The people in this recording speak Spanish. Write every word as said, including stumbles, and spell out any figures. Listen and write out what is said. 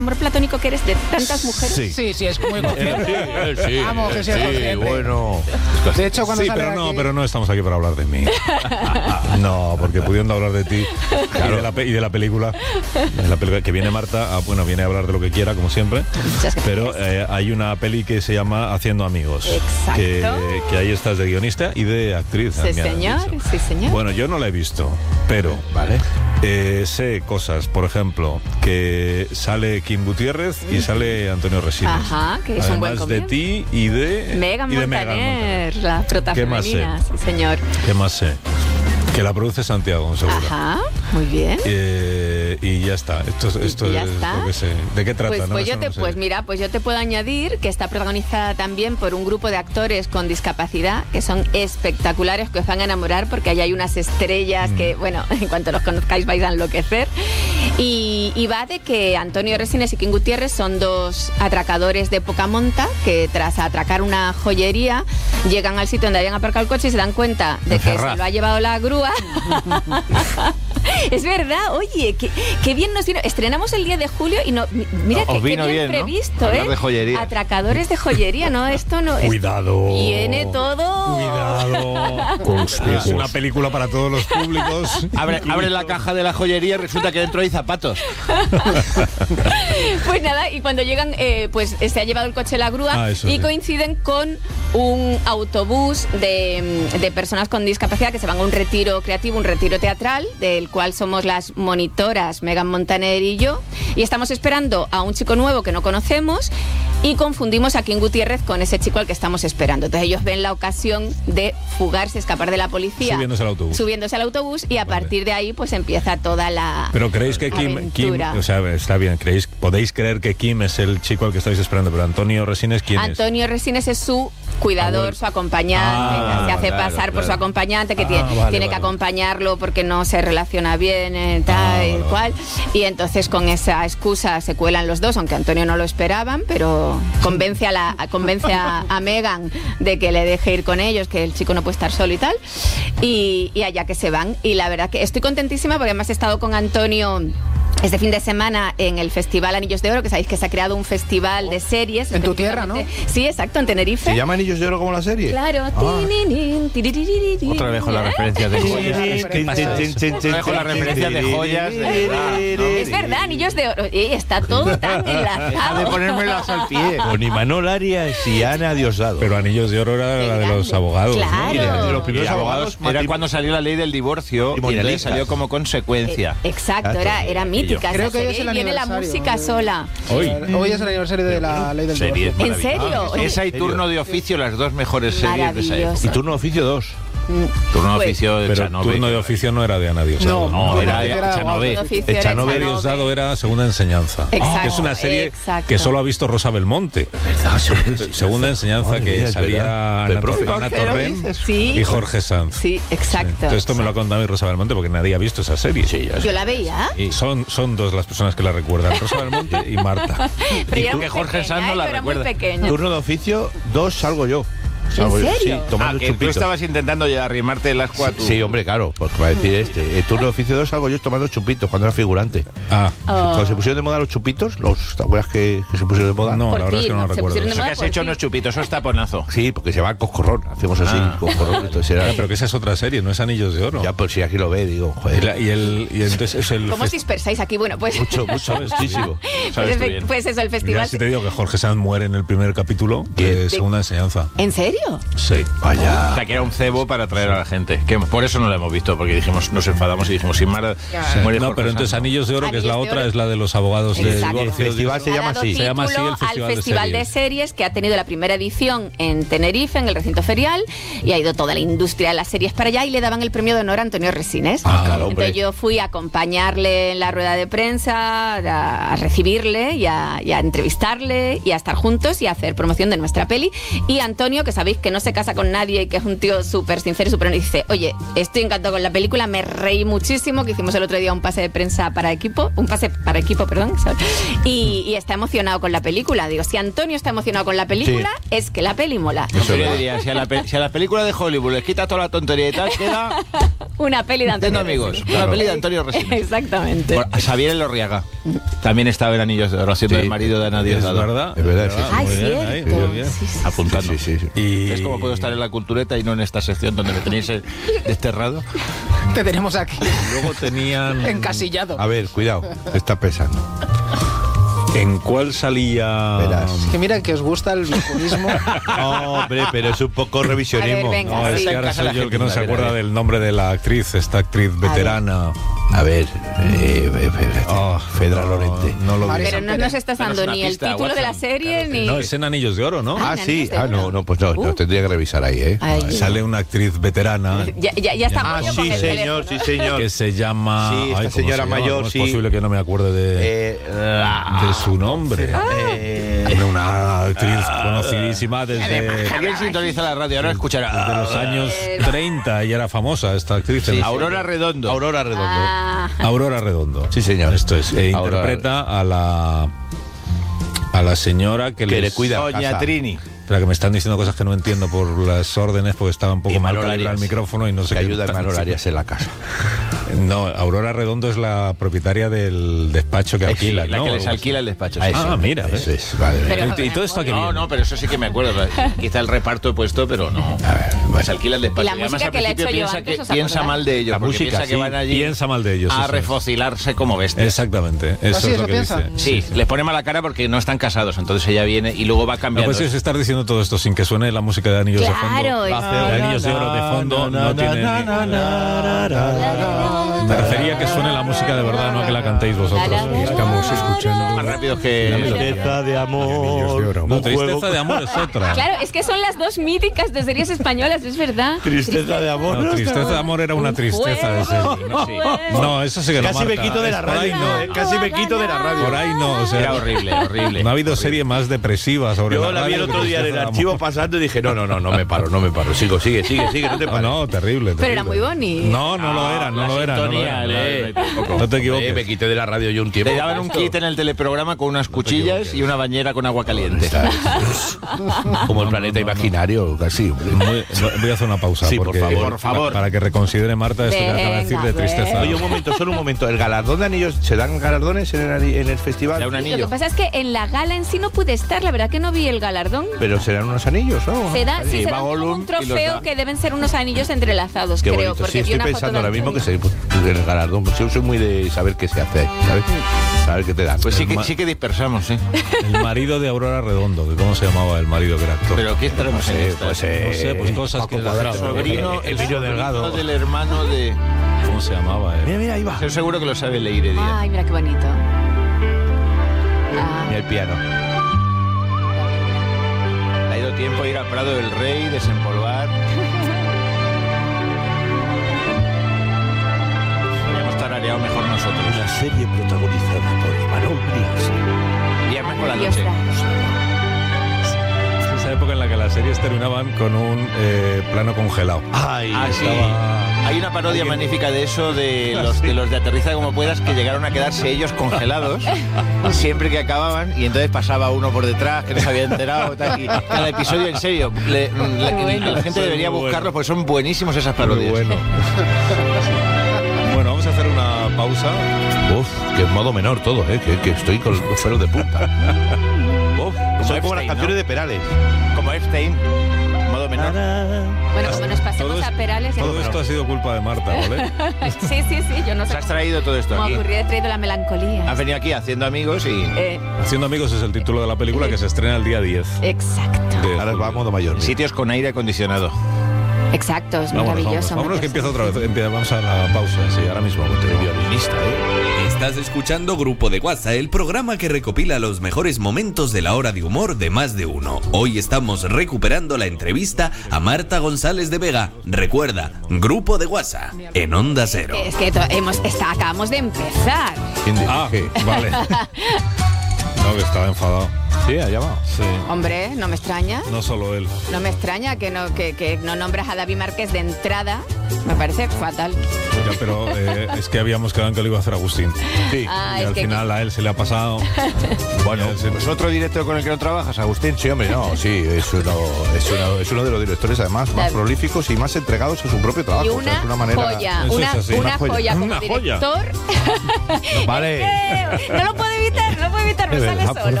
amor platónico que eres de tantas mujeres. Sí, Sí, sí, es muy consciente. sí, Vamos, que sea sí, consciente. bueno. De hecho, cuando Sí, sale pero no, aquí- pero no estamos aquí para hablar de mí. No, porque pudiendo hablar de ti y, de la, pe- y de la película, de la película que viene Marta, ah, bueno, viene a hablar de lo que quiera, como siempre. Muchas gracias. Pero eh, hay una peli que se llama Haciendo Amigos. Exacto. Que, que ahí estás de guionista y de actriz. Sí, me han señor, dicho. sí, señor. Bueno, yo no la he visto, pero Vale. eh, sé cosas, por ejemplo, que sale Kim Gutiérrez y sale Antonio Resines. Ajá, que es un buen Además de comienzo. ti y de Megan y de Montaner, la prota ¿Qué más femenina, sí, señor. ¿Qué más sé? Que la produce Santiago, seguro. Ajá, muy bien. Eh, y ya está. Esto, es- esto ¿Y ya es está? lo que sé. ¿De qué trata? Pues, No, pues, yo eso te, no sé. pues mira, pues yo te puedo añadir que está protagonizada también por un grupo de actores con discapacidad que son espectaculares, que os van a enamorar porque ahí hay unas estrellas Mm. que, bueno, en cuanto los conozcáis vais a enloquecer. Y, y va de que Antonio Resines y Kim Gutiérrez son dos atracadores de poca monta que tras atracar una joyería llegan al sitio donde habían aparcado el coche y se dan cuenta de que Ferraz. se lo ha llevado la grúa. Es verdad, oye, qué, qué bien nos vino. Estrenamos el diez de julio y no, mi- mira Os que qué vino bien, bien, ¿no? previsto, Hablar ¿eh? de joyería. Atracadores de joyería, ¿no? Esto no es. Cuidado. Viene todo. Cuidado. Es una película para todos los públicos. Abre, abre la caja de la joyería y resulta que dentro hay zapatos. Pues nada, y cuando llegan, eh, pues se ha llevado el coche la grúa Ah, eso y sí. coinciden con un autobús de, de personas con discapacidad que se van a un retiro creativo, un retiro teatral, del cual somos las monitoras Megan Montaner y yo, y estamos esperando a un chico nuevo que no conocemos y confundimos a Kim Gutiérrez con ese chico al que estamos esperando. Entonces ellos ven la ocasión de fugarse, escapar de la policía. Subiéndose al autobús. Subiéndose al autobús y a Vale. partir de ahí pues empieza toda la... Pero creéis que Kim, Kim, aventura. o sea, está bien, creéis, podéis creer que Kim es el chico al que estáis esperando, pero Antonio Resines, ¿quién Antonio Resines es su cuidador, Abuelo. su acompañante, Ah, se hace claro, pasar por claro. su acompañante, que Ah, tiene, vale, tiene que vale. acompañarlo porque no se relaciona bien, eh, tal Ah, y vale, cual. Y entonces con esa excusa se cuelan los dos, aunque Antonio no lo esperaban, pero convence a la convence a, a Megan de que le deje ir con ellos, que el chico no puede estar solo y tal. Y, y allá que se van. Y la verdad que estoy contentísima porque además he estado con Antonio este fin de semana en el Festival Anillos de Oro, que sabéis que se ha creado un festival de series. En tu tierra, ¿no? Sí, exacto, en Tenerife. ¿Se llama Anillos de Oro como la serie? Claro. Tininin, tiririririri. Otra vez con las ¿Eh? referencias de joyas. Otra vez con las referencias de joyas. de verdad, ¿no? Es verdad, Anillos de Oro. Y está todo tan Deja de enlazado. ponérmelas al pie. Con Imanol Arias y Ana Diosdado. Pero Anillos de Oro era Qué la de los grande. abogados, ¿no? Claro. Y de- de los Los primeros primeros abogados abogados era cuando salió la ley del divorcio y entonces Matrimonialistas. salió como consecuencia. Eh, Exacto, era, era mítica. Creo esa que hoy es serie, el y viene la aniversario música de- sola. Hoy. Hoy es el aniversario de la ley del Serie divorcio. ¿En serio? Esa y Turno de Oficio, las dos mejores series de esa Maravilloso. época. Y Turno Oficio dos. Turno de Pues- Oficio de Pero Chanove. Turno de Oficio no era de Ana Diosdado. No, No, era Era Chanove. Turno de Oficio era Echanove Echanove. Diosdado era Segunda Enseñanza. Exacto, Que es una serie exacto. que solo ha visto Rosa Belmonte. Segunda Enseñanza, Madre que mía, es salía verdad. Ana, Del profe. Ana ¿Por qué lo Torrent dices? Sí. y Jorge Sanz. Sí, exacto. Entonces esto me lo ha contado a mí Rosa Belmonte porque nadie ha visto esa serie. Sí, ya Yo sé. la veía. Y son, son dos las personas que la recuerdan, Rosa Belmonte y Marta. Pero yo era que muy Jorge pequeña, Sanz no ¿eh? la Yo era muy recuerda. pequeña. Turno de Oficio dos salgo yo. Salgo yo, serio? Sí, Ah, tomando que tú chupitos. estabas intentando ya arrimarte el ascua a tu... Sí, hombre, claro, pues va a decir este. El Turno de Oficio dos salgo yo tomando chupitos cuando era figurante. Ah, Oh. Cuando se pusieron de moda los chupitos, los, ¿te acuerdas que, que se pusieron de moda? no, Por la verdad ti, es que no ¿no? lo Se recuerdo. pusieron de Eso moda que has por hecho ti. unos chupitos, eso es taponazo. Sí, porque se va al coscorrón. Hacemos así, Ah. coscorrón. Entonces era. Ah, pero que esa es otra serie, no es Anillos de Oro. Ya, pues si aquí lo ve, digo, Y, joder. la- y el, y entonces es el ¿Cómo os fes- dispersáis aquí? Bueno, pues... Mucho, mucho, muchísimo. Pues, Sabes tú efe- bien. pues eso, el Mira, festival... si te digo que Jorge Sanz muere en el primer capítulo de Segunda Enseñanza. ¿En serio? Sí. Vaya. O sea, que era un cebo para atraer a la gente. Que por eso no lo hemos visto, porque dijimos, nos enfadamos y dijimos, sin Mara muere No, Jorge pero entonces Sanz. Anillos de Oro, que es la Anillos de otra, Oro. es la de los abogados de Exacto. divorcio. El festival se Ha llama dado así. Se llama así el título Festival al de Festival de Series. series que ha tenido la primera edición en Tenerife, en el recinto ferial, y ha ido toda la industria de las series para allá y le daban el premio de honor a Antonio Resines. Ah, claro, hombre. Entonces yo fui a acompañarle en la rueda de prensa, a, a recibirle y a, y a entrevistarle y a estar juntos y a hacer promoción de nuestra peli. Y Antonio, que sabéis David, que no se casa con nadie y que es un tío súper sincero y súper honesto, dice, oye, estoy encantado con la película, me reí muchísimo, que hicimos el otro día un pase de prensa para equipo, un pase para equipo, perdón, ¿sabes? Y, y está emocionado con la película. Digo, si Antonio está emocionado con la película, sí, es que la peli mola. Eso yo diría, si a, la pe- si a la película de Hollywood les quita toda la tontería y tal, queda... una peli de Antonio amigos, Resines. una peli de Antonio Resines. Exactamente. Bueno, Xavier Elorriaga también estaba en Anillos de Oro, siendo Sí. el marido de Ana Es Diosdado. verdad. Es verdad, sí, sí. Ay, Muy bien, cierto. ahí, muy bien. Sí, sí. Apuntando. Sí, sí, sí. Y... ¿Ves cómo puedo estar en la cultureta y no en esta sección donde me tenéis eh, desterrado? Te tenemos aquí, Luego tenían... encasillado. A ver, cuidado, está pesando. ¿En cuál salía...? Verás. Que mira que os gusta el viejunismo. No, hombre, pero es un poco revisionismo. A ver, venga. No, es Sí. que ahora Casa soy yo el que no se Argentina, acuerda a ver. del nombre de la actriz, esta actriz veterana. A ver, eh, eh, eh, Oh, Fedra no, Lorente. No lo Vale. vi. Pero no nos estás Danos dando una ni el pista, título de la Watson. serie, ni... No, es en Anillos de Oro, ¿no? Ah, Ah, sí. no, Ah, no, no, pues no, no Uh. tendría que revisar ahí, ¿eh? Ay, Sale una actriz veterana ya, ya, ya está Ah, Pollo con sí, el señor, teléfono. sí, señor. que se llama... Sí, esta ¿cómo señora se llama? mayor, ¿Cómo es sí. posible que no me acuerde de, Eh, ah, de su nombre? eh, Hombre, una actriz conocidísima desde, ¿Alguien sintoniza la radio? Ahora escuchará. desde los años treinta y era famosa esta actriz. en- Aurora Redondo. Aurora Redondo. Ah, Aurora Redondo. Sí, señor. Esto es. E Aurora. interpreta a la a la señora que, Que les- le cuida. Doña casa. Trini. Espera, que me están diciendo cosas que no entiendo por las órdenes porque estaba un poco Y mal Manol calibrado el Arias. micrófono y no sé Que qué ayuda a están- Manol Arias en la casa. No, Aurora Redondo es la propietaria del despacho que Eh, sí, alquila, la ¿no? que les alquila el despacho. sí. Ah, mira, Eso ¿ves? es, vale. Pero- ¿Y todo esto a qué No, viene? no, pero eso sí que me acuerdo. Quizá el reparto he puesto, pero no. A ver, Pues alquila el despacho. Y la además, música al que le he principio hecho yo piensa, antes, que, ¿os piensa acordáis? mal de ellos. La porque música, piensa que sí, van allí piensa mal de ellos, a eso es. refocilarse como bestias. Exactamente, eso ¿Ah, sí, es eso lo que piensa? dice. Sí, les pone mala cara porque no están casados. Entonces ella viene y luego va No, cambiando. pues es estar diciendo todo esto sin que suene la música de Anillos de Claro, fondo. es- De Anillos de Oro de fondo no tiene... Me refería a que suene la música de verdad, no a que la cantéis vosotros. Estamos escuchando más rápidos que... Tristeza de amor. No, un Tristeza juego- de amor es otra. Claro, es que son las dos míticas de series españolas, es verdad. Tristeza de amor. No, Tristeza de amor era una Un tristeza de serie. juego, No, sí. no, eso sí que no Casi me marca. quito de la Es por ahí radio. no. eh, Casi me quito de la radio. Por ahí no, o sea, Era horrible, horrible. no ha habido serie más depresiva sobre Yo la vi el radio otro que día en el Tristeza de archivo amor. pasando y dije, no, no, no, no me paro, no me paro. Sigo, sigue, sigue, sigue, no te No, pares. no, terrible, Pero era terrible. muy bonito. No, no lo era, no la lo era. No, lo sintonía, era. eh. No te Eh, equivoques. me quité de la radio yo un tiempo. Te daban un kit en el teleprograma con unas cuchillas y una bañera con agua caliente. Como el planeta imaginario, casi. hombre. Voy, voy a hacer una pausa Sí, por porque, favor, por favor. para que reconsidere Marta esto que acaba de decir de Venga, tristeza. Oye, un momento, solo un momento. ¿El galardón de anillos, se dan galardones en el, en el festival? Da un Lo que anillo. pasa es que en la gala en sí no pude estar, la verdad que no vi el galardón. Pero serán unos anillos, ¿no? Se da, sí, Sí, se va da como Gollum un y los trofeo da. que deben ser unos anillos entrelazados, Qué creo. bonito. Porque Sí, vi estoy una foto pensando de ahora mismo que Antonio. se, pues, el galardón. Pues yo soy muy de saber qué se hace ahí, ¿sabes? Saber qué te dan. Pues sí El que, ma- sí que dispersamos, ¿sí? El marido de Aurora Redondo, que cómo se llamaba el marido que era actor. Pero ¿qué estaremos en Eh, esta? pues, eh, no sé, pues cosas que El sobrino, el Emilio sobrino Delgado. del hermano de... ¿Cómo se llamaba? eh? Mira, mira, ahí va. Estoy seguro que lo sabe Leire Díaz. Ay, mira qué bonito. Ah, Mira el piano. Le ha ido tiempo a ir al Prado del Rey, desempolvar. Habíamos tarareado mejor nosotros. Una serie protagonizada por Imanol Brianza. Viernes por la Dios noche. Es esa época en la que las series terminaban con un eh, plano congelado. Ay, Ah, sí. Estaba- Hay una parodia magnífica de eso, de los, de los de Aterriza como puedas, que llegaron a quedarse ellos congelados siempre que acababan, y entonces pasaba uno por detrás que no se había enterado. Tal, y cada episodio, en serio, le- la, la gente debería Muy bueno. buscarlos porque son buenísimos esas Muy parodias. bueno. Bueno, vamos a hacer una pausa. Uf, que en modo menor todo, ¿eh? Que, que estoy con los pelos de punta. Uf, como, Epstein, como las canciones ¿no? de Perales. Como Epstein, modo menor. bueno, como nos pasemos Todo a es- Perales. ya- Todo esto ha sido culpa de Marta, ¿vale? Sí, sí, sí, yo no sé. Se has traído todo esto Cómo aquí. ocurrió, he traído la melancolía. Has venido aquí haciendo amigos y Eh, Haciendo amigos es el título de la película que se estrena el día diez. exacto. de Ahora julio. va a modo mayor. sitios con aire acondicionado. Exacto, es Vámonos, maravilloso. vámonos, vámonos que me empieza otra vez. Empieza- vamos a la pausa, sí, ahora mismo. Violinista, ¿eh? Estás escuchando Grupo de WhatsApp, el programa que recopila los mejores momentos de la hora de humor de Más de Uno. Hoy estamos recuperando la entrevista a Marta González de Vega. Recuerda, Grupo de WhatsApp, en Onda Cero. Es que to- hemos, está, acabamos de empezar. ¿Quién dirige? Ah, vale. No, que estaba enfadado. Sí, Sí, allá va. Sí. Hombre, no me extraña. No solo él. No me extraña que no, que, que no nombras a David Márquez de entrada. Me parece fatal. Ya, pero eh, es que habíamos quedado en que lo iba a hacer Agustín. Sí. Ah, y es al que- final a él se le ha pasado. Bueno, Ya, sí. Pues otro director con el que no trabajas, Agustín. sí, hombre, no, sí, es uno, es uno, es uno de los directores además más David. prolíficos y más entregados a su propio trabajo. Y o sea, una, es una manera... joya, Eso una, es así. una Una joya. joya como Una joya. director. Vale. Es que no lo puedo evitar, no lo puedo evitar, me De sale verdad, por solo.